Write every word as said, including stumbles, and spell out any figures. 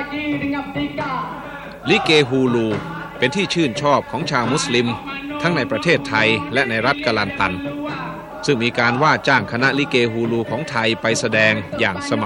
ลิเกฮูลูเป็นที่ชื่นชอบของชาวมุสลิมทั้งในประเทศไทยและในรัฐกะลันตันซึ่งมีการว่าจ้างคณะลิเกฮูลูของไทยไปแสดงอย่างสม่ำ